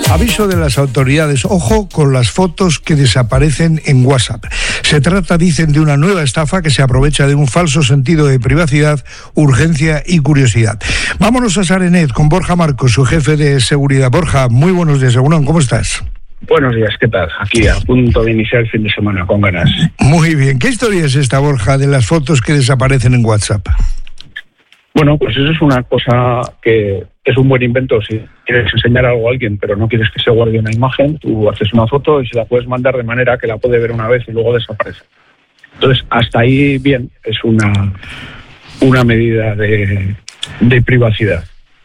Aviso de las autoridades, ojo con las fotos que desaparecen en WhatsApp. Se trata, dicen, de una nueva estafa que se aprovecha de un falso sentido de privacidad, urgencia y curiosidad. Vámonos a Sarenet con Borja Marcos, su jefe de seguridad. Borja, muy buenos días, Egunon, ¿cómo estás? Buenos días, ¿qué tal? Aquí a punto de iniciar el fin de semana, con ganas. Muy bien, ¿qué historia es esta, Borja, de las fotos que desaparecen en WhatsApp? Bueno, pues eso es una cosa que es un buen invento. Si quieres enseñar algo a alguien, pero no quieres que se guarde una imagen, tú haces una foto y se la puedes mandar de manera que la puede ver una vez y luego desaparece. Entonces, hasta ahí, bien, es una medida de privacidad.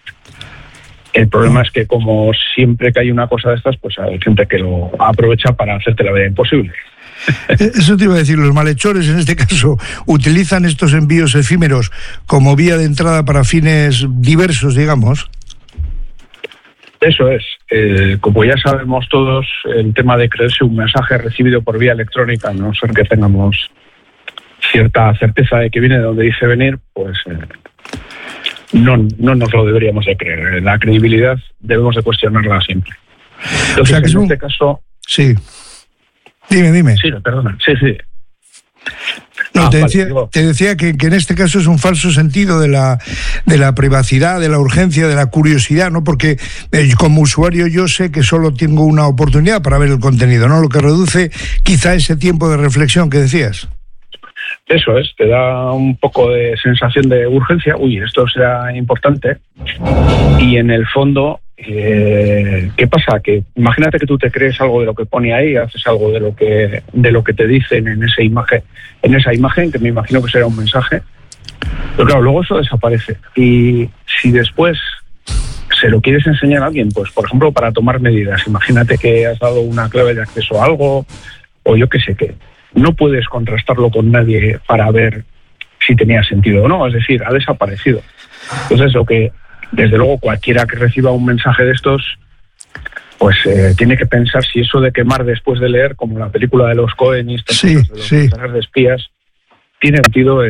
El problema es que, como siempre que hay una cosa de estas, pues hay gente que lo aprovecha para hacerte la vida imposible. Eso te iba a decir, los malhechores en este caso utilizan estos envíos efímeros como vía de entrada para fines diversos, digamos. Eso es. Como ya sabemos todos, el tema de creerse un mensaje recibido por vía electrónica, a no ser que tengamos cierta certeza de que viene de donde dice venir, pues no nos lo deberíamos de creer. La credibilidad debemos de cuestionarla siempre. Entonces, o sea, que en este caso... Sí. Dime. Sí, perdona. Sí. No, te decía que en este caso es un falso sentido de la privacidad, de la urgencia, de la curiosidad, ¿no? Porque como usuario yo sé que solo tengo una oportunidad para ver el contenido, ¿no? Lo que reduce quizá ese tiempo de reflexión que decías. Eso es, te da un poco de sensación de urgencia. Uy, esto será importante. Y en el fondo, ¿qué pasa? Que imagínate que tú te crees algo de lo que pone ahí, haces algo de lo que te dicen en esa imagen, que me imagino que será un mensaje. Pero claro, luego eso desaparece. Y si después se lo quieres enseñar a alguien, pues por ejemplo para tomar medidas, imagínate que has dado una clave de acceso a algo, o yo qué sé qué. No puedes contrastarlo con nadie para ver si tenía sentido o no, es decir, ha desaparecido. Entonces, lo que, desde luego, cualquiera que reciba un mensaje de estos, pues tiene que pensar si eso de quemar después de leer, como la película de los Coen y estas cosas de los mensajes de espías, tiene sentido.